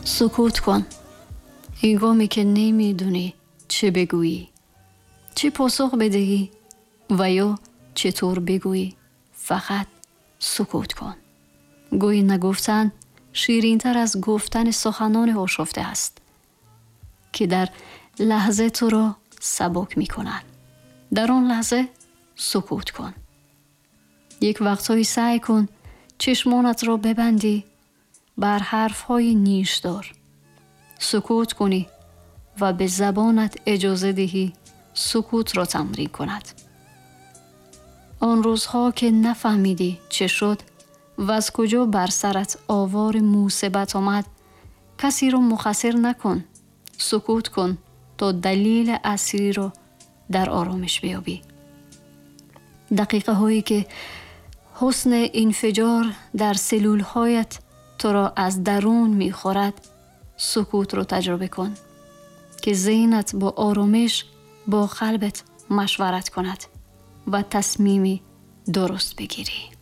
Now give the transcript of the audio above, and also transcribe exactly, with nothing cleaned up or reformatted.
سکوت کن. هنگامی که نمیدونی چه بگویی، چه پاسخ بدهی و یا چطور بگویی، فقط سکوت کن. گویی نگفتن شیرین‌تر از گفتن سخنان آشفته است که در لحظه تو را سبک می‌کنند. در آن لحظه سکوت کن. یک وقتایی سعی کن چشمانت را ببندی، بر حرف‌های نیشدار سکوت کنی و به زبانت اجازه دهی سکوت را تمرین کند. آن روزها که نفهمیدی چه شد و از کجا بر سرت آوار مصیبت آمد، کسی را مخاطر نکن. سکوت کن تا دلیل اصلی را در آرامش بیابی. دقیقه هایی که حسن انفجار در سلول هایت تو را از درون می خورد، سکوت رو تجربه کن که ذهنت با آرامش با قلبت مشورت کند و تصمیمی درست بگیری.